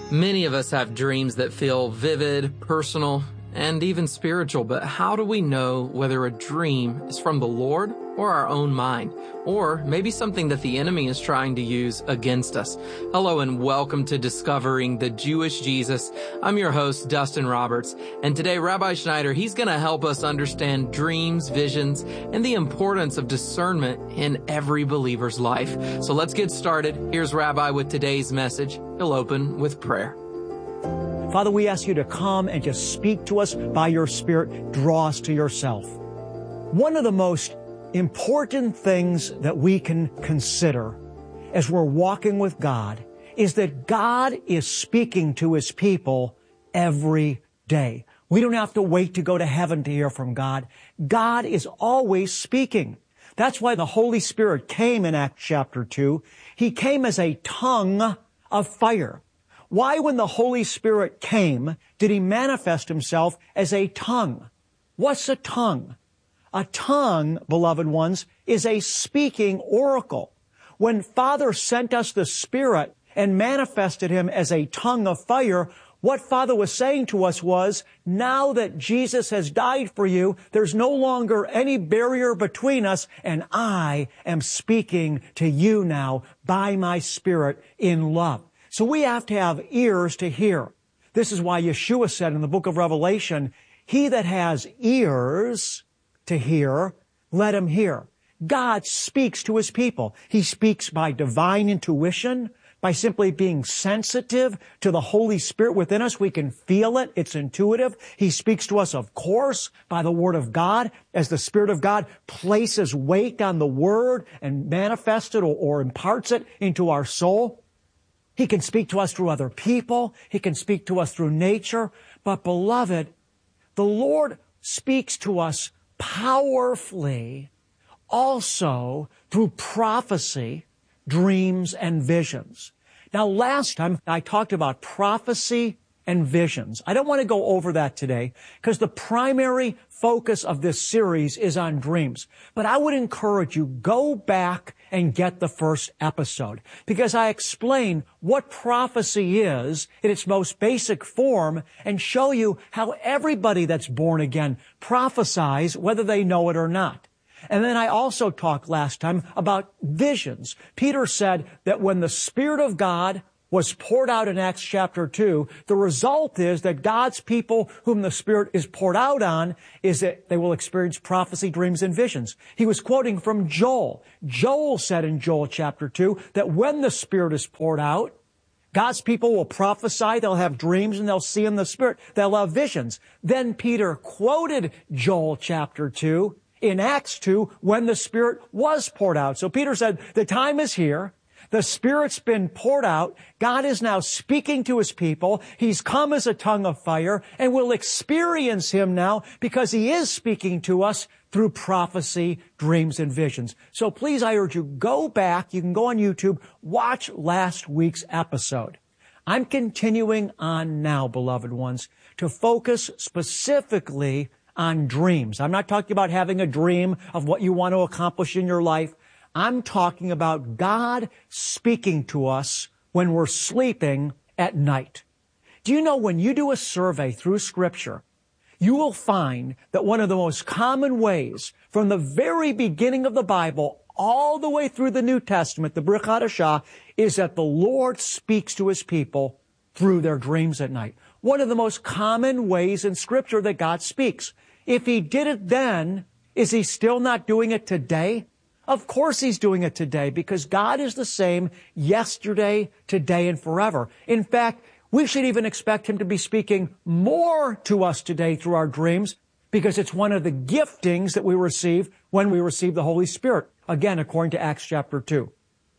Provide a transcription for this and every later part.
Many of us have dreams that feel vivid, personal, and even spiritual, but how do we know whether a dream is from the Lord or our own mind, or maybe something that the enemy is trying to use against us? Hello and welcome to Discovering the Jewish Jesus. I'm your host, Dustin Roberts, and today Rabbi Schneider, he's going to help us understand dreams, visions, and the importance of discernment in every believer's life. So let's get started. Here's Rabbi with today's message. He'll open with prayer. Father, we ask you to come and just speak to us by your Spirit. Draw us to yourself. One of the most important things that we can consider as we're walking with God is that God is speaking to His people every day. We don't have to wait to go to heaven to hear from God. God is always speaking. That's why the Holy Spirit came in Acts chapter 2. He came as a tongue of fire. Why, when the Holy Spirit came, did He manifest Himself as a tongue? What's a tongue? A tongue, beloved ones, is a speaking oracle. When Father sent us the Spirit and manifested Him as a tongue of fire, what Father was saying to us was, now that Jesus has died for you, there's no longer any barrier between us, and I am speaking to you now by my Spirit in love. So we have to have ears to hear. This is why Yeshua said in the book of Revelation, he that has ears to hear, let him hear. God speaks to His people. He speaks by divine intuition, by simply being sensitive to the Holy Spirit within us. We can feel it. It's intuitive. He speaks to us, of course, by the Word of God, as the Spirit of God places weight on the Word and manifests it or imparts it into our soul. He can speak to us through other people. He can speak to us through nature. But beloved, the Lord speaks to us powerfully also through prophecy, dreams, and visions. Now, last time I talked about prophecy and visions. I don't want to go over that today because the primary focus of this series is on dreams. But I would encourage you, go back and get the first episode because I explain what prophecy is in its most basic form and show you how everybody that's born again prophesies whether they know it or not. And then I also talked last time about visions. Peter said that when the Spirit of God was poured out in Acts chapter 2, the result is that God's people whom the Spirit is poured out on is that they will experience prophecy, dreams, and visions. He was quoting from Joel. Joel said in Joel chapter 2 that when the Spirit is poured out, God's people will prophesy, they'll have dreams, and they'll see in the Spirit. They'll have visions. Then Peter quoted Joel chapter 2 in Acts 2 when the Spirit was poured out. So Peter said, the time is here. The Spirit's been poured out. God is now speaking to His people. He's come as a tongue of fire, and we'll experience Him now because He is speaking to us through prophecy, dreams, and visions. So please, I urge you, go back. You can go on YouTube, watch last week's episode. I'm continuing on now, beloved ones, to focus specifically on dreams. I'm not talking about having a dream of what you want to accomplish in your life. I'm talking about God speaking to us when we're sleeping at night. Do you know when you do a survey through Scripture, you will find that one of the most common ways from the very beginning of the Bible all the way through the New Testament, the Brit Hadashah, is that the Lord speaks to His people through their dreams at night. One of the most common ways in Scripture that God speaks. If He did it then, is He still not doing it today? Of course He's doing it today because God is the same yesterday, today, and forever. In fact, we should even expect Him to be speaking more to us today through our dreams because it's one of the giftings that we receive when we receive the Holy Spirit. Again, according to Acts chapter 2.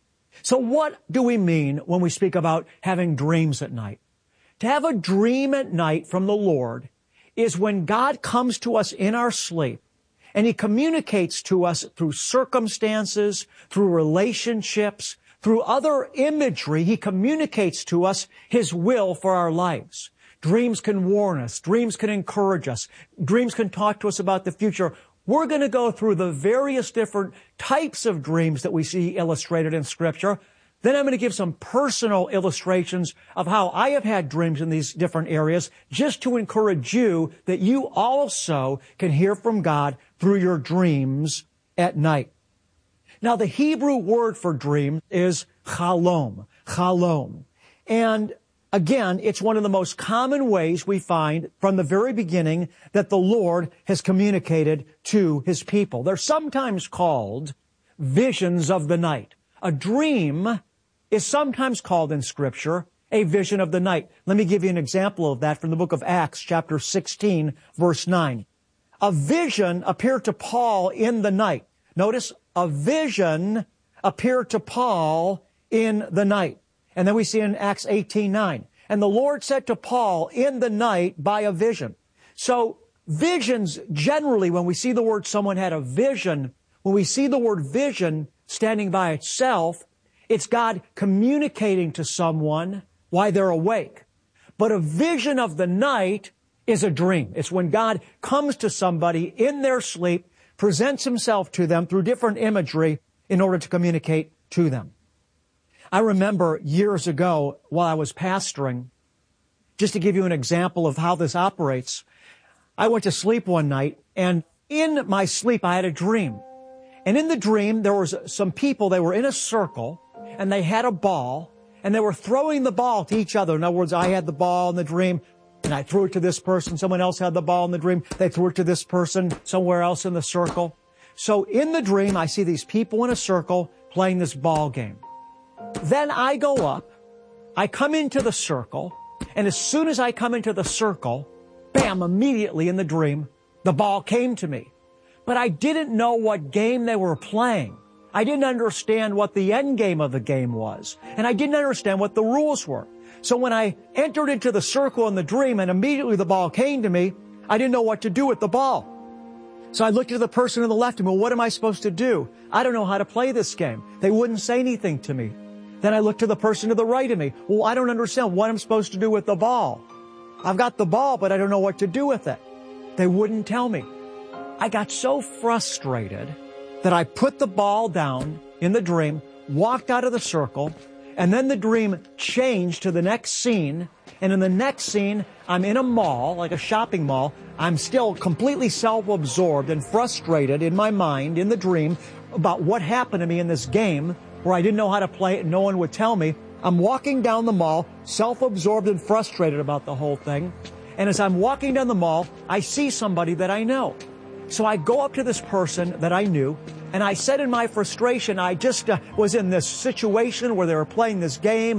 So what do we mean when we speak about having dreams at night? To have a dream at night from the Lord is when God comes to us in our sleep and He communicates to us through circumstances, through relationships, through other imagery. He communicates to us His will for our lives. Dreams can warn us. Dreams can encourage us. Dreams can talk to us about the future. We're going to go through the various different types of dreams that we see illustrated in Scripture. Then I'm going to give some personal illustrations of how I have had dreams in these different areas, just to encourage you that you also can hear from God through your dreams at night. Now, the Hebrew word for dream is chalom, chalom. And again, it's one of the most common ways we find from the very beginning that the Lord has communicated to His people. They're sometimes called visions of the night. A dream is sometimes called in Scripture a vision of the night. Let me give you an example of that from the book of Acts, chapter 16, verse 9. A vision appeared to Paul in the night. Notice, a vision appeared to Paul in the night. And then we see in Acts 18:9. And the Lord said to Paul in the night by a vision. So visions, generally, when we see the word someone had a vision, when we see the word vision standing by itself, it's God communicating to someone while they're awake. But a vision of the night is a dream. It's when God comes to somebody in their sleep, presents Himself to them through different imagery in order to communicate to them. I remember years ago while I was pastoring, just to give you an example of how this operates, I went to sleep one night, and in my sleep I had a dream. And in the dream there was some people, they were in a circle, and they had a ball, and they were throwing the ball to each other. In other words, I had the ball in the dream, and I threw it to this person. Someone else had the ball in the dream. They threw it to this person somewhere else in the circle. So in the dream, I see these people in a circle playing this ball game. Then I go up, I come into the circle, and as soon as I come into the circle, bam, immediately in the dream, the ball came to me. But I didn't know what game they were playing. I didn't understand what the end game of the game was. And I didn't understand what the rules were. So when I entered into the circle in the dream and immediately the ball came to me, I didn't know what to do with the ball. So I looked at the person on the left and well, what am I supposed to do? I don't know how to play this game. They wouldn't say anything to me. Then I looked to the person to the right of me. Well, I don't understand what I'm supposed to do with the ball. I've got the ball, but I don't know what to do with it. They wouldn't tell me. I got so frustrated that I put the ball down in the dream, walked out of the circle, and then the dream changed to the next scene. And in the next scene, I'm in a mall, like a shopping mall. I'm still completely self-absorbed and frustrated in my mind, in the dream, about what happened to me in this game where I didn't know how to play it and no one would tell me. I'm walking down the mall, self-absorbed and frustrated about the whole thing. And as I'm walking down the mall, I see somebody that I know. So I go up to this person that I knew, and I said in my frustration, I just was in this situation where they were playing this game,